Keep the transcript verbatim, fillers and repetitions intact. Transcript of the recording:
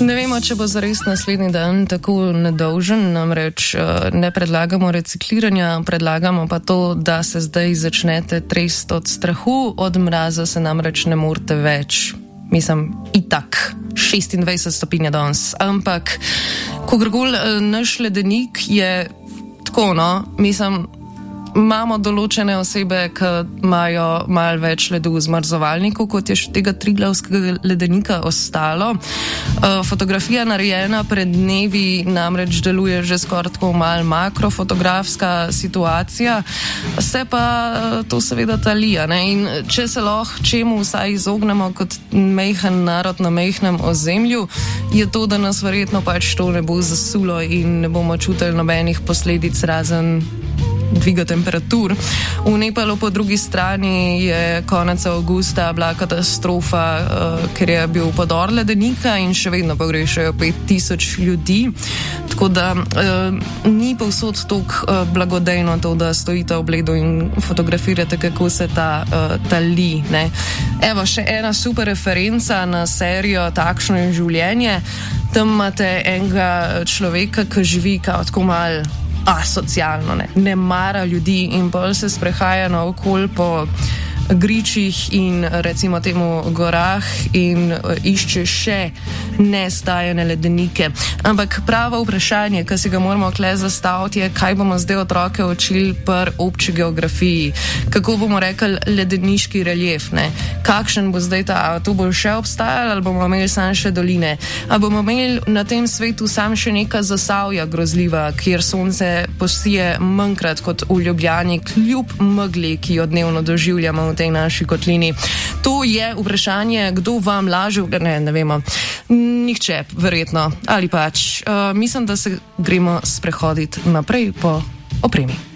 Ne vemo, če bo zares naslednji dan tako nedolžen, namreč ne predlagamo recikliranja, predlagamo pa to, da se zdaj začnete tresti od strahu, od mraza se namreč ne morete več. Mislim, itak, šestindvajset stopinj danes, ampak kakorkoli naš ledenik je tako, no, mislim, imamo določene osebe, ki imajo malo več ledu v zmrzovalniku, kot je še tega Triglavskega ledenika ostalo. Uh, fotografija narejena pred dnevi namreč deluje že skoraj tako malo makrofotografska situacija, se pa uh, to seveda talija, ne? In če se lahko čemu vsaj izognemo kot mejhen narod na mejhnem ozemlju, je to, da nas verjetno pač to ne bo zasulo in ne bomo čutili nobenih posledic razen dviga temperatur. V Nepalu po drugi strani je konec avgusta bila katastrofa, uh, ker je bil podor ledenika in še vedno pogrešajo pet tisoč ljudi. Tako da uh, ni povsod toliko uh, blagodejno to, da stojite v bledu in fotografirate, kako se ta uh, tali. Ne? Evo, še ena super referenca na serijo Takšno je življenje. Tam imate enega človeka, ki živi kao tako malo asocialno, ne, ne mara ljudi in bolj se sprehaja naokoli po gričih in recimo temu gorah in išče še nestajene ledenike. Ampak pravo vprašanje, ki si ga moramo kle zastaviti, je, kaj bomo zdaj otroke učili pri obči geografiji, kako bomo rekli ledeniški reljef, ne? Kakšen bo zdaj ta, to bo še obstajalo ali bomo imeli sam še doline, ali bomo imeli na tem svetu sam še neka Zasavja grozljiva, kjer sonce posije manjkrat kot v Ljubljani, kljub megli, ki jo dnevno doživljamo v tej naši kotlini. To je vprašanje, kdo vam laže, ne, ne vemo, nihče, verjetno, ali pač. Uh, mislim, da se gremo sprehoditi naprej po opremi.